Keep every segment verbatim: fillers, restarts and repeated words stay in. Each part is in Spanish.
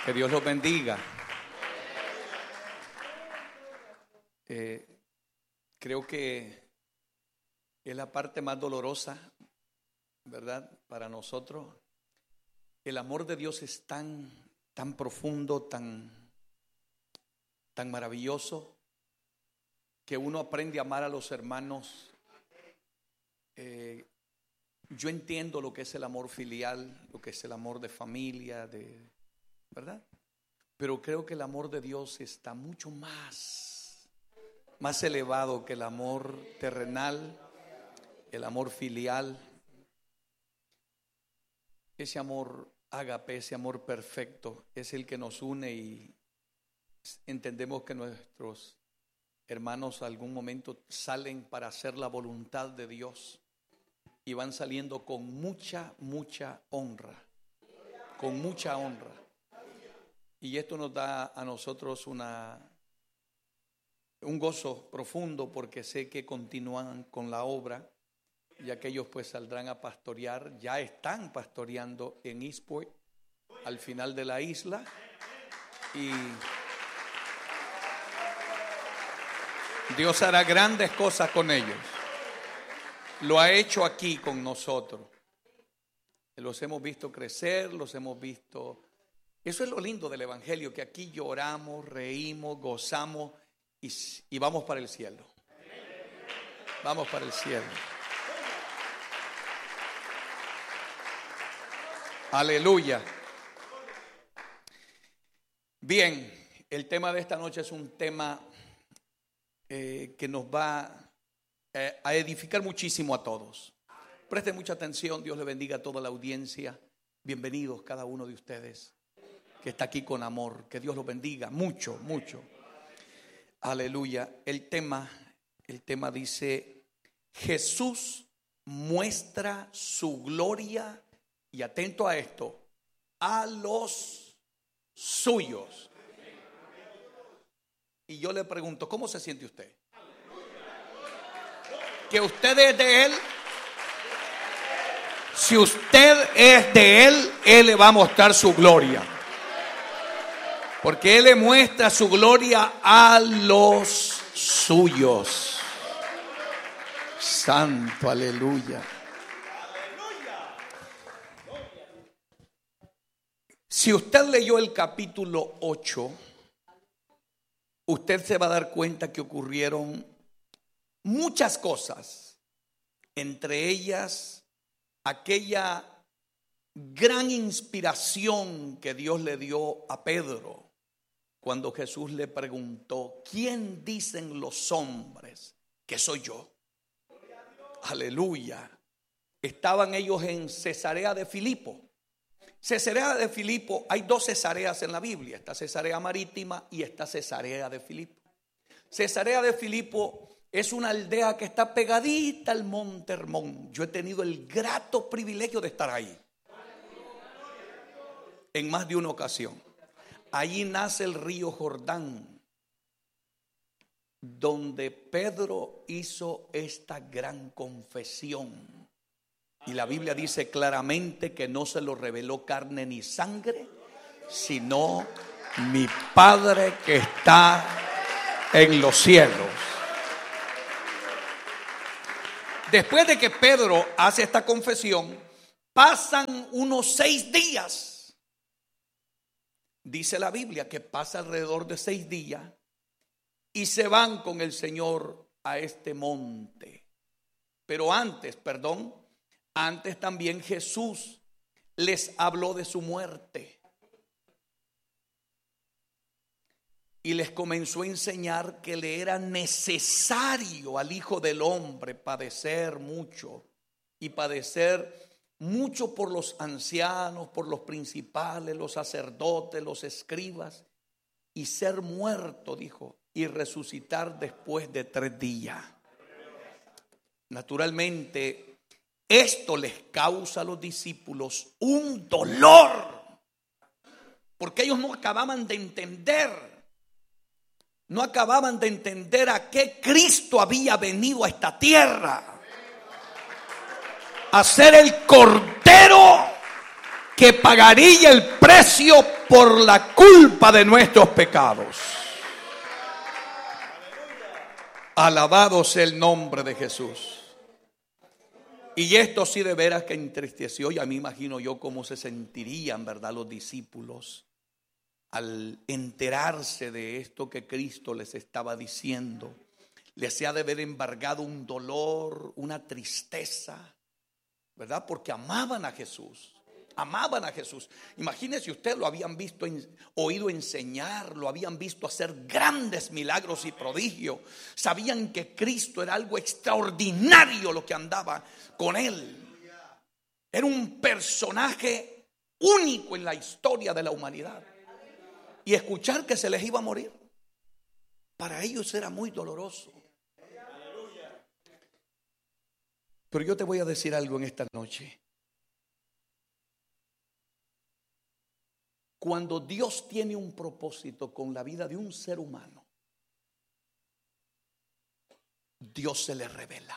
Que Dios los bendiga. Eh, creo que es la parte más dolorosa, ¿verdad? Para nosotros. El amor de Dios es tan, tan profundo, tan, tan maravilloso, que uno aprende a amar a los hermanos. Eh, yo entiendo lo que es el amor filial, lo que es el amor de familia, de, ¿verdad? Pero creo que el amor de Dios está mucho más, más elevado que el amor terrenal, el amor filial. Ese amor ágape, ese amor perfecto, es el que nos une y entendemos que nuestros hermanos algún momento salen para hacer la voluntad de Dios y van saliendo con mucha, mucha honra, con mucha honra. Y esto nos da a nosotros una, un gozo profundo, porque sé que continúan con la obra y aquellos pues saldrán a pastorear, ya están pastoreando en Eastport, al final de la isla, y Dios hará grandes cosas con ellos. Lo ha hecho aquí con nosotros. Los hemos visto crecer, los hemos visto. Eso es lo lindo del evangelio, que aquí lloramos, reímos, gozamos y, y vamos para el cielo. Vamos para el cielo. Aleluya. Bien, el tema de esta noche es un tema eh, que nos va eh, a edificar muchísimo a todos. Presten mucha atención, Dios le bendiga a toda la audiencia. Bienvenidos cada uno de ustedes que está aquí con amor. Que Dios los bendiga mucho, mucho. Aleluya. El tema, el tema dice: Jesús muestra su gloria, y atento a esto, a los suyos. Y yo le pregunto, ¿cómo se siente usted? Que usted es de Él. Si usted es de Él, Él le va a mostrar su gloria. Porque Él le muestra su gloria a los suyos. Santo, aleluya. Si usted leyó el capítulo ocho, usted se va a dar cuenta que ocurrieron muchas cosas, entre ellas aquella gran inspiración que Dios le dio a Pedro cuando Jesús le preguntó: ¿quién dicen los hombres que soy yo? Aleluya. Estaban ellos en Cesarea de Filipo. Cesarea de Filipo, hay dos Cesareas en la Biblia. Está Cesarea Marítima y está Cesarea de Filipo. Cesarea de Filipo es una aldea que está pegadita al Monte Hermón. Yo he tenido el grato privilegio de estar ahí en más de una ocasión. Allí nace el río Jordán, donde Pedro hizo esta gran confesión. Y la Biblia dice claramente que no se lo reveló carne ni sangre, sino mi Padre que está en los cielos. Después de que Pedro hace esta confesión, pasan unos seis días. Dice la Biblia que pasa alrededor de seis días y se van con el Señor a este monte. Pero antes, perdón, antes también Jesús les habló de su muerte y les comenzó a enseñar que le era necesario al Hijo del Hombre padecer mucho, y padecer mucho por los ancianos, por los principales, los sacerdotes, los escribas, y ser muerto, dijo, y resucitar después de tres días. Naturalmente, esto les causa a los discípulos un dolor, porque ellos no acababan de entender, no acababan de entender a qué Cristo había venido a esta tierra, a ser el Cordero que pagaría el precio por la culpa de nuestros pecados. Alabado sea el nombre de Jesús. Y esto sí de veras que entristeció, y a mí imagino yo cómo se sentirían, ¿verdad?, los discípulos al enterarse de esto que Cristo les estaba diciendo. Les ha de haber embargado un dolor, una tristeza, ¿verdad? Porque amaban a Jesús. Amaban a Jesús. Imagínense, usted lo habían visto, oído enseñar, lo habían visto hacer grandes milagros y prodigios. Sabían que Cristo era algo extraordinario lo que andaba con él. Era un personaje único en la historia de la humanidad. Y escuchar que se les iba a morir, para ellos era muy doloroso. Pero yo te voy a decir algo en esta noche. Cuando Dios tiene un propósito con la vida de un ser humano, Dios se le revela.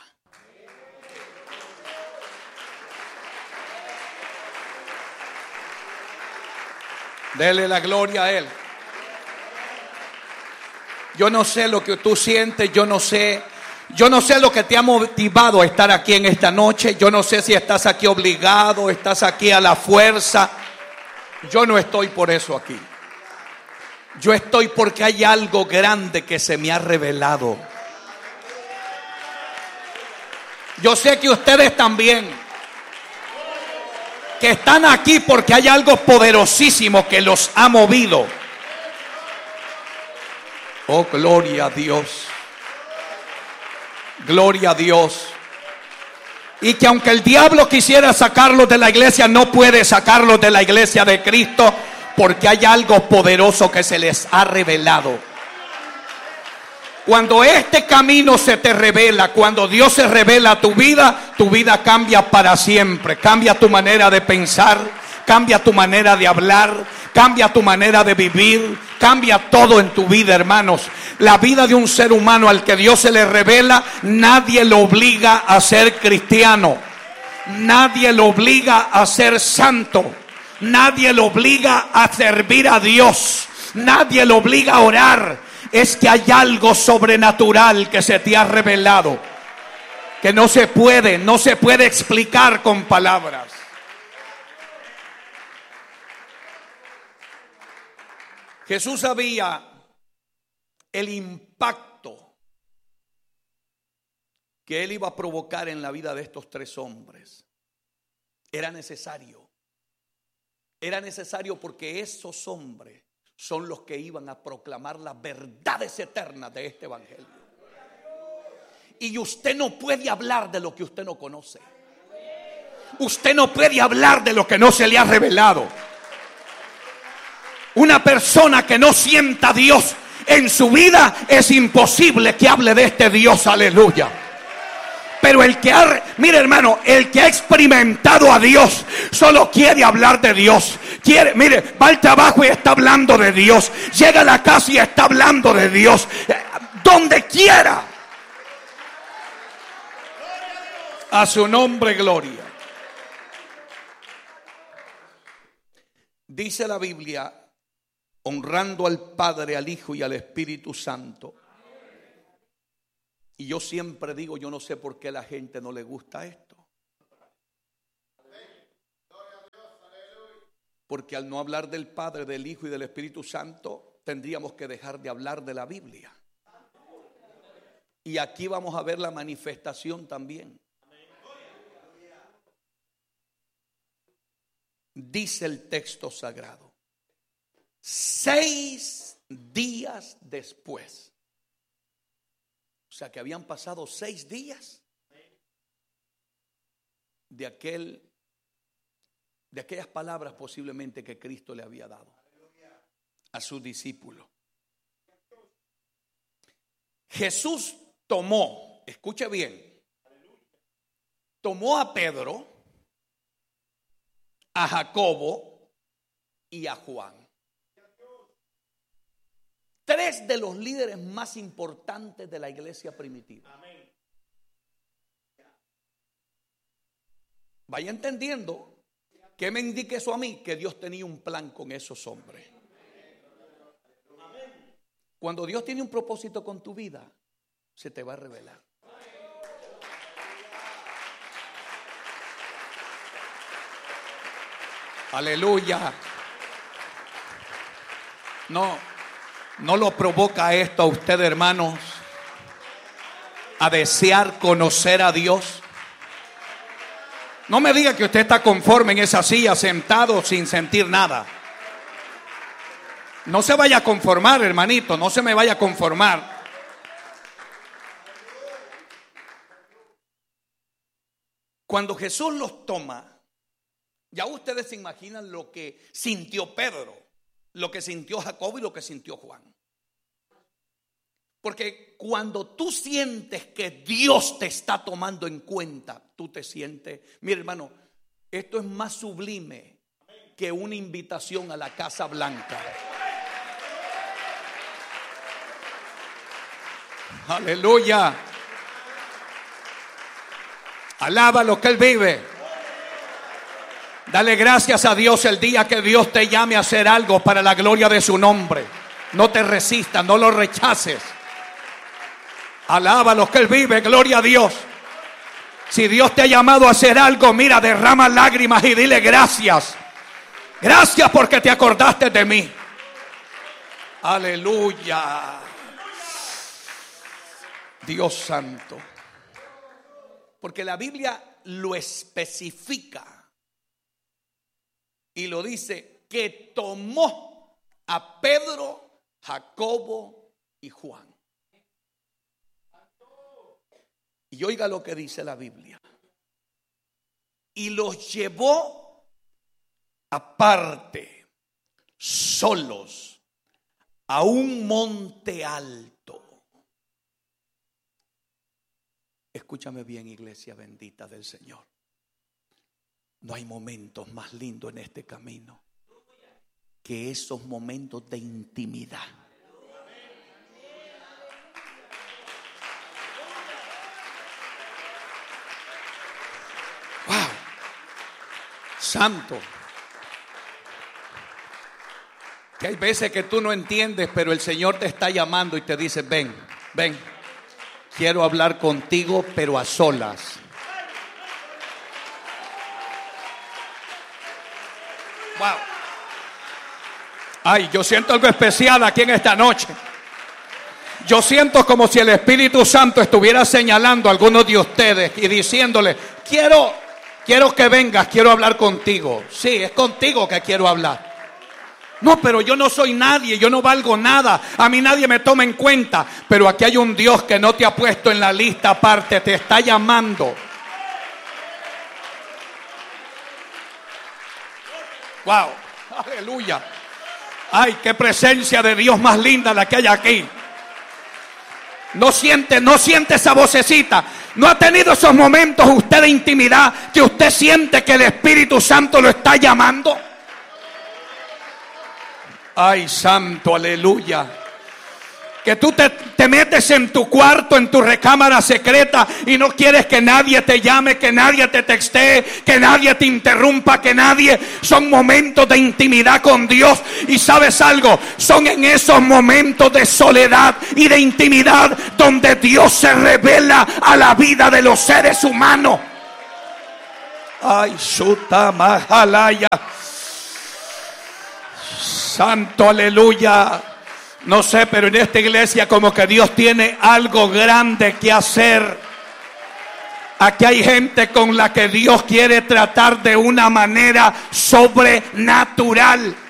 Dele la gloria a Él. Yo no sé lo que tú sientes, yo no sé, yo no sé lo que te ha motivado a estar aquí en esta noche. Yo no sé si estás aquí obligado, estás aquí a la fuerza. Yo no estoy por eso aquí. Yo estoy porque hay algo grande que se me ha revelado. Yo sé que ustedes también, que están aquí porque hay algo poderosísimo que los ha movido. Oh, gloria a Dios. Gloria a Dios. Y que aunque el diablo quisiera sacarlos de la iglesia, no puede sacarlos de la iglesia de Cristo, porque hay algo poderoso que se les ha revelado. Cuando este camino se te revela, cuando Dios se revela a tu vida, tu vida cambia para siempre. Cambia tu manera de pensar, cambia tu manera de hablar, cambia tu manera de vivir, cambia todo en tu vida, hermanos. La vida de un ser humano al que Dios se le revela, nadie lo obliga a ser cristiano, nadie lo obliga a ser santo, nadie lo obliga a servir a Dios, nadie lo obliga a orar. Es que hay algo sobrenatural que se te ha revelado, que no se puede, no se puede explicar con palabras. Jesús sabía el impacto que él iba a provocar en la vida de estos tres hombres. Era necesario. Era necesario porque esos hombres son los que iban a proclamar las verdades eternas de este evangelio. Y usted no puede hablar de lo que usted no conoce. Usted no puede hablar de lo que no se le ha revelado. Una persona que no sienta a Dios en su vida, es imposible que hable de este Dios, aleluya. Pero el que ha, mire hermano, el que ha experimentado a Dios solo quiere hablar de Dios. Quiere, mire, va al trabajo y está hablando de Dios. Llega a la casa y está hablando de Dios. Donde quiera. A su nombre, gloria. Dice la Biblia, honrando al Padre, al Hijo y al Espíritu Santo. Y yo siempre digo, yo no sé por qué a la gente no le gusta esto. Porque al no hablar del Padre, del Hijo y del Espíritu Santo, tendríamos que dejar de hablar de la Biblia. Y aquí vamos a ver la manifestación también. Dice el texto sagrado, seis días después. O sea que habían pasado seis días de aquel, de aquellas palabras posiblemente que Cristo le había dado a sus discípulos. Jesús tomó, escuche bien, tomó a Pedro, a Jacobo y a Juan. Tres de los líderes más importantes de la iglesia primitiva. Amén. Vaya entendiendo. ¿Qué me indica eso a mí? Que Dios tenía un plan con esos hombres. Cuando Dios tiene un propósito con tu vida, se te va a revelar. Aleluya. No, no lo provoca esto a usted, hermanos, a desear conocer a Dios. No me diga que usted está conforme en esa silla, sentado sin sentir nada. No se vaya a conformar, hermanito, no se me vaya a conformar. Cuando Jesús los toma, ya ustedes se imaginan lo que sintió Pedro, lo que sintió Jacobo y lo que sintió Juan. Porque cuando tú sientes que Dios te está tomando en cuenta, tú te sientes, mira hermano, esto es más sublime que una invitación a la Casa Blanca. Aleluya. Alaba lo que Él vive. Dale gracias a Dios el día que Dios te llame a hacer algo para la gloria de su nombre. No te resistas, no lo rechaces. Alaba lo que Él vive, gloria a Dios. Si Dios te ha llamado a hacer algo, mira, derrama lágrimas y dile gracias. Gracias porque te acordaste de mí. Aleluya. Dios santo. Porque la Biblia lo especifica y lo dice que tomó a Pedro, Jacobo y Juan. Y oiga lo que dice la Biblia. Y los llevó aparte, solos, a un monte alto. Escúchame bien, iglesia bendita del Señor. No hay momentos más lindos en este camino que esos momentos de intimidad. Wow, santo. Que hay veces que tú no entiendes, pero el Señor te está llamando y te dice: ven, ven, quiero hablar contigo, pero a solas. Wow. Ay, yo siento algo especial aquí en esta noche. Yo siento como si el Espíritu Santo estuviera señalando a algunos de ustedes y diciéndole: quiero, quiero que vengas, quiero hablar contigo. Sí, es contigo que quiero hablar. No, pero yo no soy nadie, yo no valgo nada, a mí nadie me toma en cuenta. Pero aquí hay un Dios que no te ha puesto en la lista aparte, te está llamando. Wow, aleluya. Ay, qué presencia de Dios más linda la que hay aquí. No siente, no siente esa vocecita. No ha tenido esos momentos usted de intimidad que usted siente que el Espíritu Santo lo está llamando. Ay, santo, aleluya. Que tú te, te metes en tu cuarto, en tu recámara secreta y no quieres que nadie te llame, que nadie te textee, que nadie te interrumpa, que nadie. Son momentos de intimidad con Dios. Y ¿sabes algo? Son en esos momentos de soledad y de intimidad donde Dios se revela a la vida de los seres humanos. Ay, Shuta Mahalaya. Santo, aleluya. No sé, pero en esta iglesia como que Dios tiene algo grande que hacer. Aquí hay gente con la que Dios quiere tratar de una manera sobrenatural.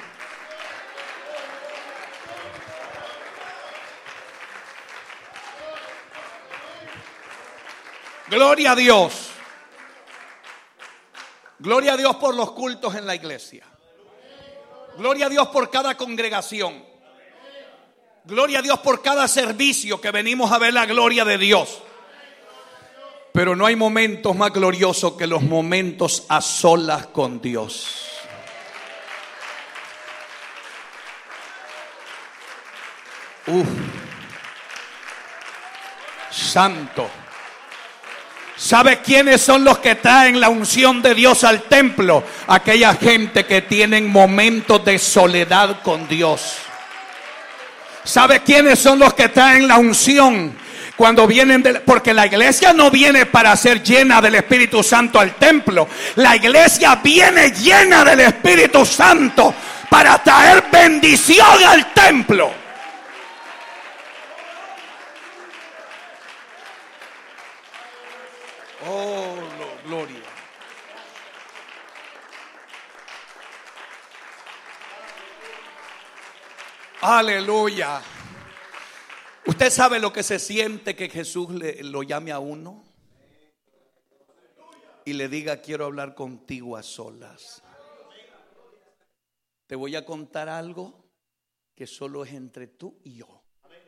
Gloria a Dios. Gloria a Dios por los cultos en la iglesia. Gloria a Dios por cada congregación. Gloria a Dios por cada servicio que venimos a ver la gloria de Dios. Pero no hay momentos más gloriosos que los momentos a solas con Dios. Uf. Santo. ¿Sabe quiénes son los que traen la unción de Dios al templo? Aquella gente que tienen momentos de soledad con Dios. ¿Sabe quiénes son los que traen la unción? Cuando vienen de, porque la iglesia no viene para ser llena del Espíritu Santo al templo. La iglesia viene llena del Espíritu Santo para traer bendición al templo. Oh, gloria. Aleluya. ¿Usted sabe lo que se siente que Jesús le, lo llame a uno y le diga: quiero hablar contigo a solas? Te voy a contar algo que solo es entre tú y yo.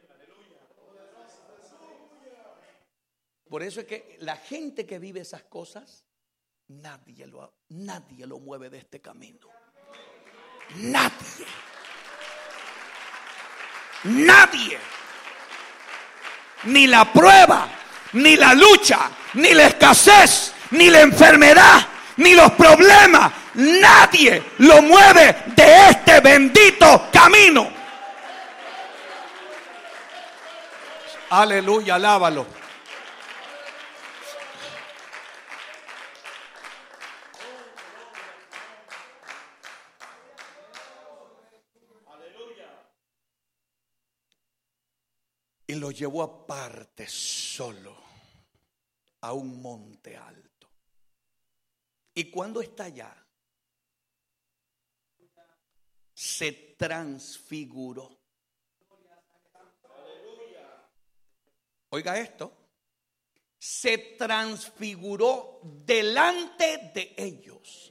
Por eso es que la gente que vive esas cosas, nadie lo, nadie lo mueve de este camino. Nadie. Nadie. Ni la prueba, ni la lucha, ni la escasez, ni la enfermedad, ni los problemas, nadie lo mueve de este bendito camino. Aleluya, alábalo. Y lo llevó aparte solo a un monte alto. Y cuando está allá, se transfiguró. Oiga esto. Se transfiguró delante de ellos.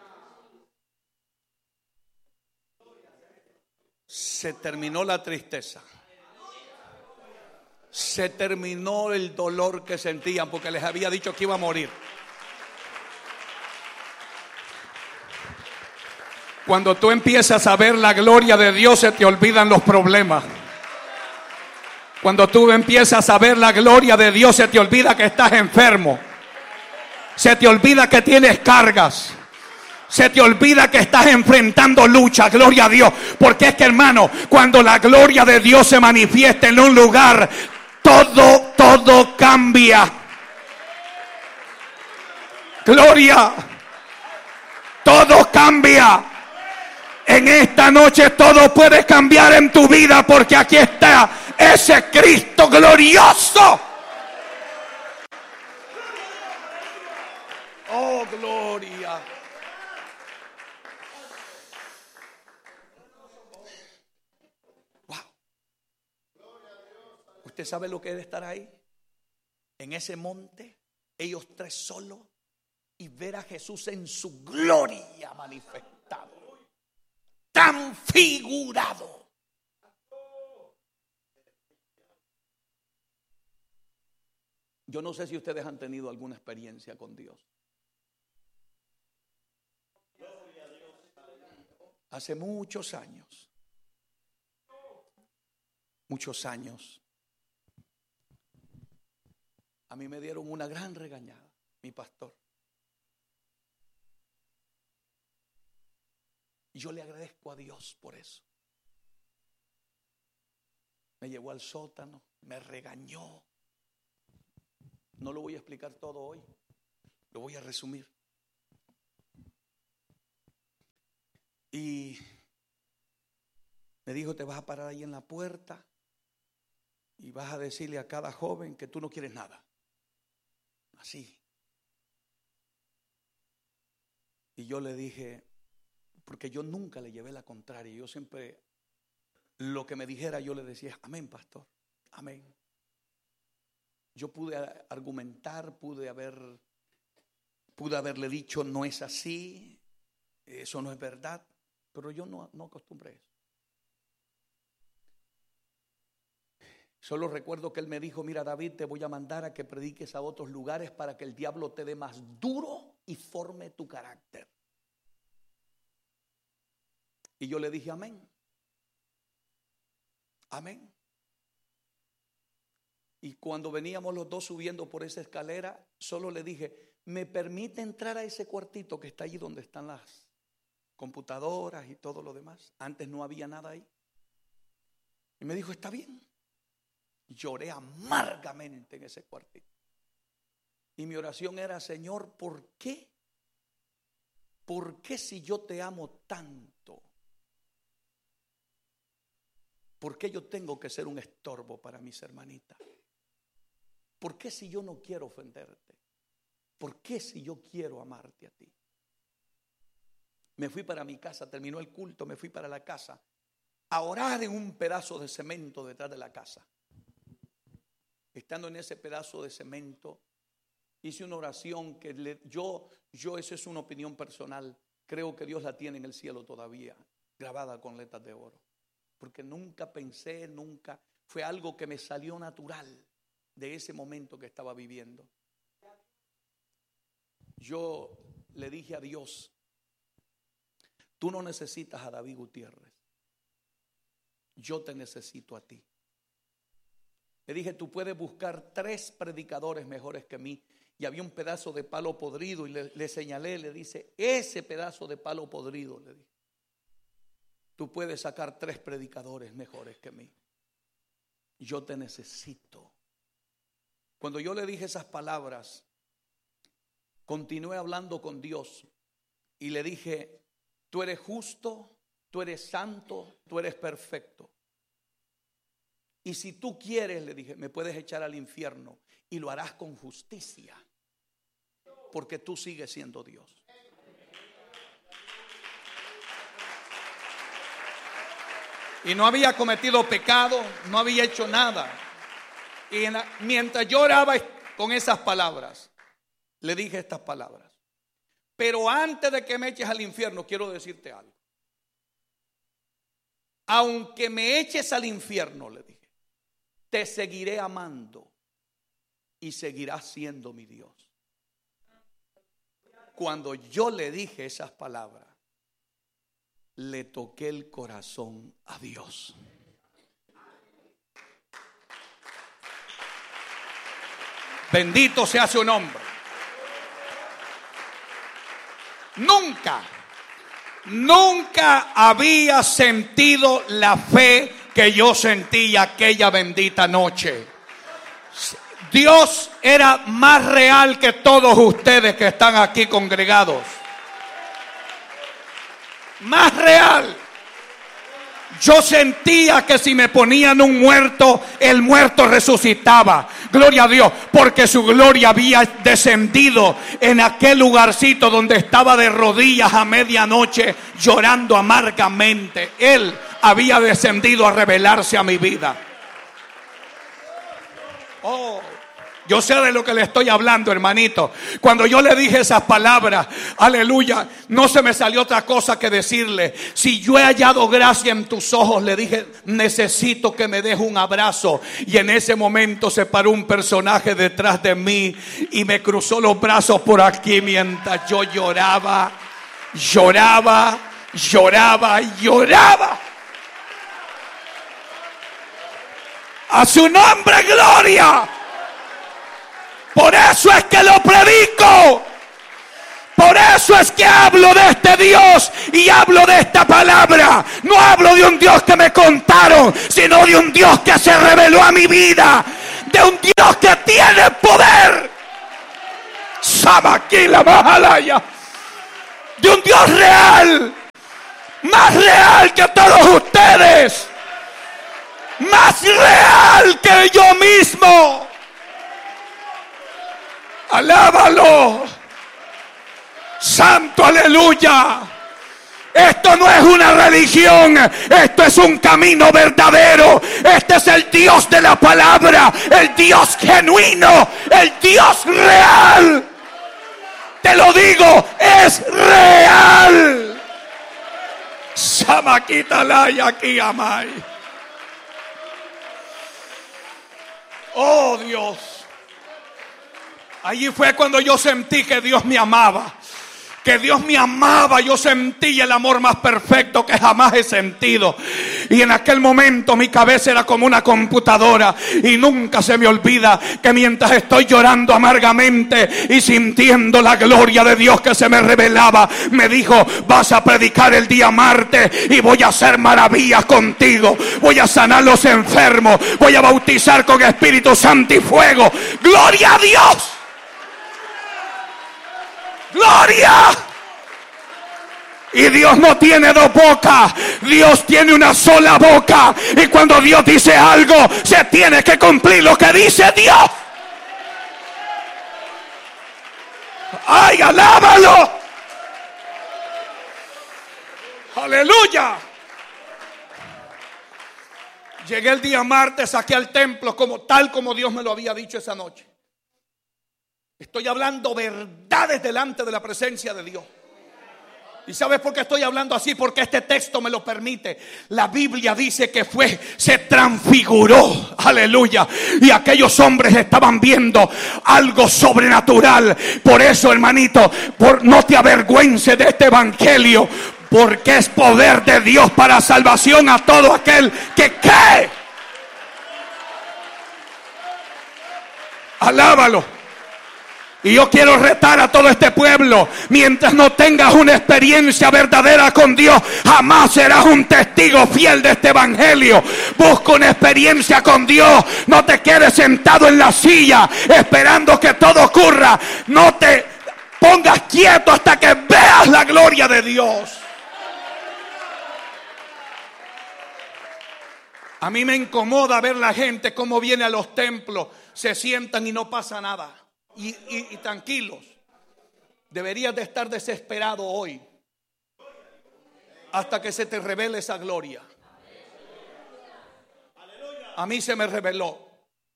Se terminó la tristeza. Se terminó el dolor que sentían porque les había dicho que iba a morir. Cuando tú empiezas a ver la gloria de Dios, se te olvidan los problemas. Cuando tú empiezas a ver la gloria de Dios, se te olvida que estás enfermo. Se te olvida que tienes cargas. Se te olvida que estás enfrentando lucha. Gloria a Dios. Porque es que, hermano, cuando la gloria de Dios se manifiesta en un lugar, todo, todo cambia. Gloria. Todo cambia. En esta noche todo puede cambiar en tu vida, porque aquí está ese Cristo glorioso. Oh, gloria. Wow. ¿Usted sabe lo que es de estar ahí? En ese monte, ellos tres solos, y ver a Jesús en su gloria manifestado, tan figurado. Yo no sé si ustedes han tenido alguna experiencia con Dios. Hace muchos años, muchos años, a mí me dieron una gran regañada, mi pastor. Y yo le agradezco a Dios por eso. Me llevó al sótano, me regañó. No lo voy a explicar todo hoy, lo voy a resumir. Y me dijo: te vas a parar ahí en la puerta y vas a decirle a cada joven que tú no quieres nada. Así. Y yo le dije, porque yo nunca le llevé la contraria, yo siempre, lo que me dijera yo le decía: amén, pastor, amén. Yo pude argumentar, pude haber, pude haberle dicho: no es así, eso no es verdad, pero yo no, no acostumbré eso. Solo recuerdo que él me dijo: mira, David, te voy a mandar a que prediques a otros lugares para que el diablo te dé más duro y forme tu carácter. Y yo le dije: amén, amén. Y cuando veníamos los dos subiendo por esa escalera, solo le dije: ¿me permite entrar a ese cuartito que está allí donde están las computadoras y todo lo demás? Antes no había nada ahí. Y me dijo, está bien. Lloré amargamente en ese cuartito. Y mi oración era, Señor, ¿por qué? ¿Por qué si yo te amo tanto? ¿Por qué yo tengo que ser un estorbo para mis hermanitas? ¿Por qué si yo no quiero ofenderte? ¿Por qué si yo quiero amarte a ti? Me fui para mi casa, terminó el culto, me fui para la casa a orar en un pedazo de cemento detrás de la casa. Estando en ese pedazo de cemento, hice una oración que le, yo, yo, eso es una opinión personal, creo que Dios la tiene en el cielo todavía, grabada con letras de oro. Porque nunca pensé, nunca, fue algo que me salió natural de ese momento que estaba viviendo. Yo le dije a Dios, tú no necesitas a David Gutiérrez, yo te necesito a ti. Le dije, tú puedes buscar tres predicadores mejores que mí. Y había un pedazo de palo podrido y le, le señalé, le dice, ese pedazo de palo podrido, le dije, tú puedes sacar tres predicadores mejores que mí. Yo te necesito. Cuando yo le dije esas palabras, continué hablando con Dios y le dije, tú eres justo, tú eres santo, tú eres perfecto. Y si tú quieres, le dije, me puedes echar al infierno y lo harás con justicia, porque tú sigues siendo Dios. Y no había cometido pecado, no había hecho nada. Y en la, mientras yo oraba con esas palabras, le dije estas palabras. Pero antes de que me eches al infierno, quiero decirte algo. Aunque me eches al infierno, le dije, te seguiré amando y seguirás siendo mi Dios. Cuando yo le dije esas palabras, le toqué el corazón a Dios. Bendito sea su nombre. Nunca, nunca había sentido la fe que yo sentí aquella bendita noche. Dios era más real que todos ustedes que están aquí congregados. Más real. Yo sentía que si me ponían un muerto, el muerto resucitaba. Gloria a Dios, porque su gloria había descendido en aquel lugarcito donde estaba de rodillas a medianoche llorando amargamente. Él había descendido a revelarse a mi vida. Oh, yo sé de lo que le estoy hablando, hermanito. Cuando yo le dije esas palabras, aleluya, no se me salió otra cosa que decirle, si yo he hallado gracia en tus ojos, le dije, necesito que me des un abrazo. Y en ese momento se paró un personaje detrás de mí y me cruzó los brazos por aquí mientras yo lloraba, lloraba, lloraba, lloraba. A su nombre, gloria. Por eso es que lo predico. Por eso es que hablo de este Dios y hablo de esta palabra. No hablo de un Dios que me contaron, sino de un Dios que se reveló a mi vida. De un Dios que tiene poder. Samaquila Mahalaya. De un Dios real. Más real que todos ustedes. Más real que yo mismo. Alábalo. Santo, aleluya. Esto no es una religión, esto es un camino verdadero. Este es el Dios de la palabra, el Dios genuino, el Dios real. Te lo digo, es real. Samaquitalaya aquí amai. Oh Dios. Allí fue cuando yo sentí que Dios me amaba, que Dios me amaba. Yo sentí el amor más perfecto que jamás he sentido. Y en aquel momento mi cabeza era como una computadora. Y nunca se me olvida que mientras estoy llorando amargamente y sintiendo la gloria de Dios que se me revelaba, me dijo: vas a predicar el día martes y voy a hacer maravillas contigo. Voy a sanar los enfermos. Voy a bautizar con Espíritu Santo y fuego. ¡Gloria a Dios! ¡Gloria! Y Dios no tiene dos bocas. Dios tiene una sola boca. Y cuando Dios dice algo, se tiene que cumplir lo que dice Dios. ¡Ay, alábalo! ¡Aleluya! Llegué el día martes aquí al templo como tal como Dios me lo había dicho esa noche. Estoy hablando verdades delante de la presencia de Dios. ¿Y sabes por qué estoy hablando así? Porque este texto me lo permite. La Biblia dice que fue, se transfiguró, aleluya. Y aquellos hombres estaban viendo algo sobrenatural. Por eso, hermanito, por, no te avergüences de este evangelio, porque es poder de Dios para salvación a todo aquel que cree. Alábalo. Y yo quiero retar a todo este pueblo: mientras no tengas una experiencia verdadera con Dios, jamás serás un testigo fiel de este evangelio. Busca una experiencia con Dios. No te quedes sentado en la silla esperando que todo ocurra. No te pongas quieto hasta que veas la gloria de Dios. A mí me incomoda ver la gente cómo viene a los templos, se sientan y no pasa nada. Y, y, y tranquilos. Deberías de estar desesperado hoy hasta que se te revele esa gloria. A mí se me reveló.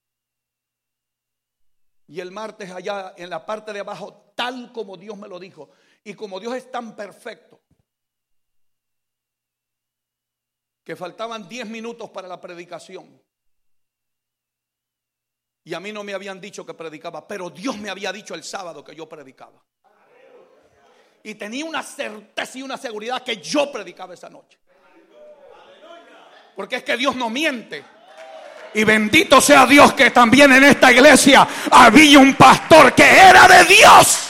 Y el martes allá en la parte de abajo, tal como Dios me lo dijo, y como Dios es tan perfecto, que faltaban diez minutos para la predicación. Y a mí no me habían dicho que predicaba, pero Dios me había dicho el sábado que yo predicaba. Y tenía una certeza y una seguridad que yo predicaba esa noche. Porque es que Dios no miente. Y bendito sea Dios que también en esta iglesia había un pastor que era de Dios.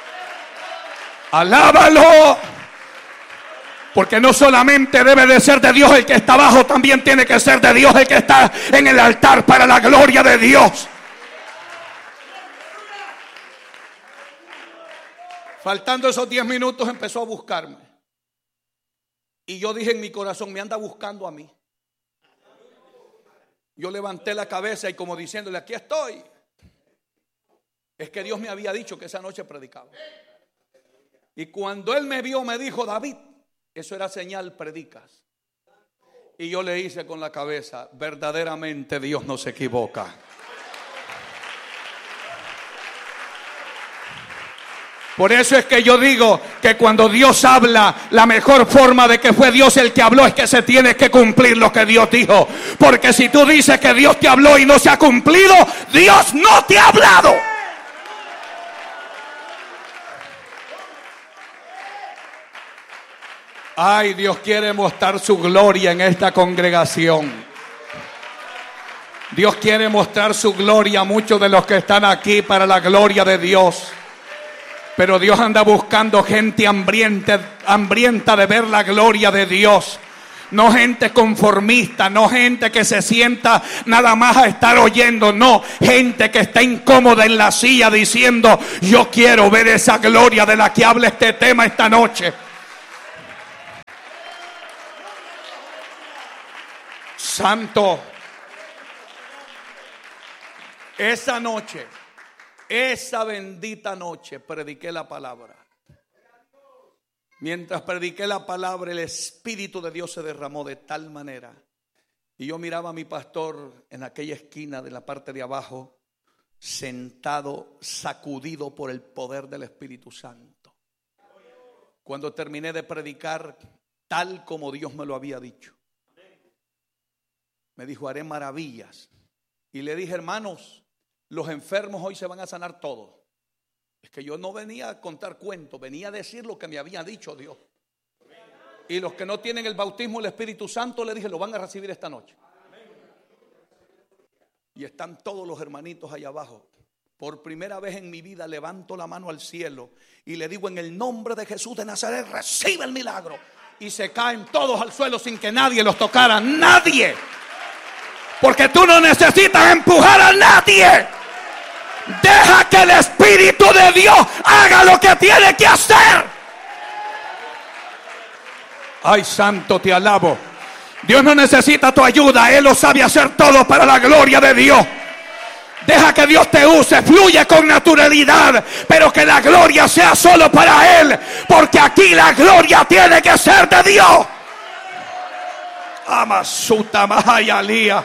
Alábalo. Porque no solamente debe de ser de Dios el que está abajo, también tiene que ser de Dios el que está en el altar para la gloria de Dios. Faltando esos diez minutos empezó a buscarme. Y yo dije en mi corazón: me anda buscando a mí. Yo levanté la cabeza y como diciéndole: aquí estoy. Es que Dios me había dicho que esa noche predicaba. Y cuando él me vio me dijo: David, eso era señal, predicas. Y yo le hice con la cabeza: verdaderamente Dios no se equivoca. Por eso es que yo digo que cuando Dios habla, la mejor forma de que fue Dios el que habló es que se tiene que cumplir lo que Dios dijo. Porque si tú dices que Dios te habló y no se ha cumplido, Dios no te ha hablado. Ay, Dios quiere mostrar su gloria en esta congregación. Dios quiere mostrar su gloria a muchos de los que están aquí para la gloria de Dios. Pero Dios anda buscando gente hambrienta, hambrienta de ver la gloria de Dios. No gente conformista, no gente que se sienta nada más a estar oyendo. No, gente que está incómoda en la silla diciendo: yo quiero ver esa gloria de la que habla este tema esta noche. Santo. Esa noche, esa bendita noche, prediqué la palabra. Mientras prediqué la palabra, el Espíritu de Dios se derramó de tal manera. Y yo miraba a mi pastor en aquella esquina de la parte de abajo, sentado, sacudido por el poder del Espíritu Santo. Cuando terminé de predicar, tal como Dios me lo había dicho, me dijo: haré maravillas. Y le dije: hermanos, los enfermos hoy se van a sanar todos. Es que yo no venía a contar cuentos, venía a decir lo que me había dicho Dios. Y los que no tienen el bautismo del Espíritu Santo, le dije, lo van a recibir esta noche. Y están todos los hermanitos allá abajo. Por primera vez en mi vida levanto la mano al cielo y le digo, en el nombre de Jesús de Nazaret, recibe el milagro. Y se caen todos al suelo sin que nadie los tocara. Nadie. Porque tú no necesitas empujar a nadie. Deja que el Espíritu de Dios haga lo que tiene que hacer. Ay, santo, te alabo. Dios no necesita tu ayuda. Él lo sabe hacer todo para la gloria de Dios. Deja que Dios te use, fluye con naturalidad, pero que la gloria sea solo para Él, porque aquí la gloria tiene que ser de Dios. Amasuta Mahayalía.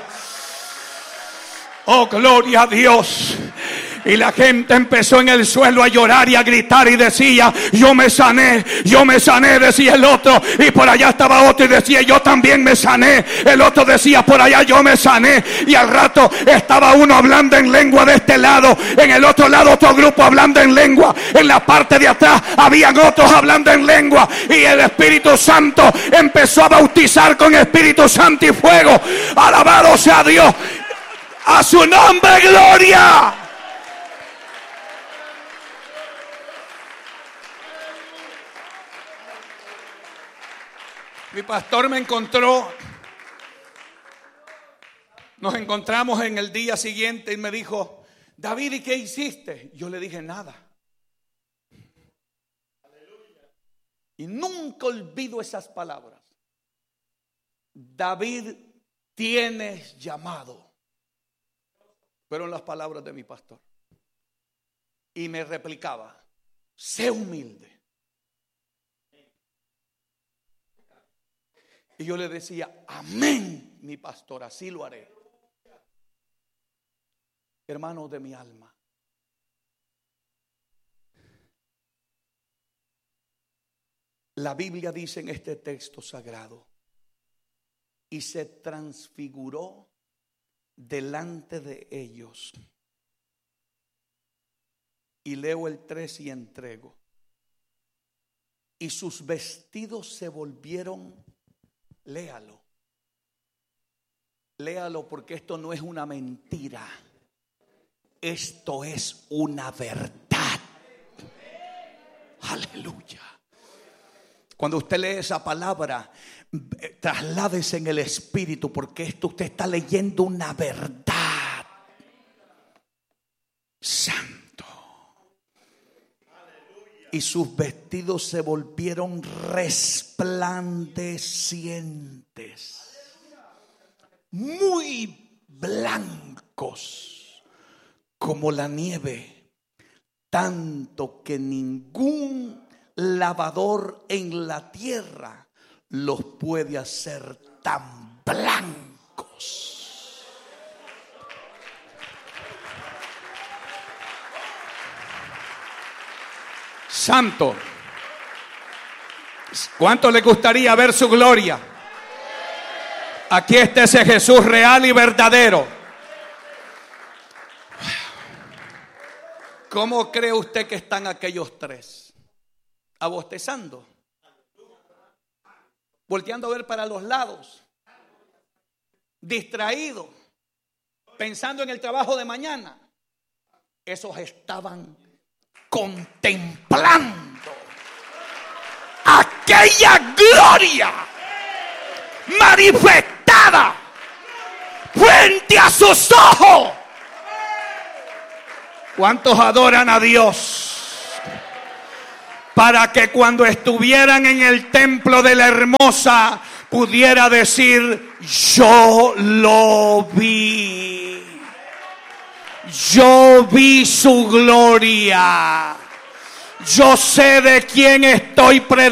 Oh, gloria a Dios. Y la gente empezó en el suelo a llorar y a gritar y decía, yo me sané, yo me sané, decía el otro. Y por allá estaba otro y decía, yo también me sané. El otro decía, por allá yo me sané. Y al rato estaba uno hablando en lengua de este lado, en el otro lado otro grupo hablando en lengua, en la parte de atrás habían otros hablando en lengua. Y el Espíritu Santo empezó a bautizar con Espíritu Santo y fuego. Alabado sea Dios. A su nombre, gloria. Mi pastor me encontró, nos encontramos en el día siguiente y me dijo, David, ¿y qué hiciste? Yo le dije, nada. Y nunca olvido esas palabras. David, tienes llamado. Fueron las palabras de mi pastor. Y me replicaba, sé humilde. Y yo le decía, amén, mi pastor, así lo haré. Hermanos de mi alma, la Biblia dice en este texto sagrado, y se transfiguró delante de ellos. Y leo el tres y entrego. Y sus vestidos se volvieron. Léalo. Léalo porque esto no es una mentira. Esto es una verdad. Aleluya. Cuando usted lee esa palabra, trasládese en el espíritu, porque esto usted está leyendo una verdad. Santo. Y sus vestidos se volvieron resplandecientes, muy blancos como la nieve, tanto que ningún lavador en la tierra los puede hacer tan blancos. Santo. ¿Cuánto le gustaría ver su gloria? Aquí está ese Jesús real y verdadero. ¿Cómo cree usted que están aquellos tres? Abostezando, volteando a ver para los lados, distraídos, pensando en el trabajo de mañana. Esos estaban contemplando aquella gloria manifestada frente a sus ojos. ¿Cuántos adoran a Dios? Para que cuando estuvieran en el templo de la hermosa pudiera decir, yo lo vi. Yo vi su gloria. Yo sé de quién estoy predicando.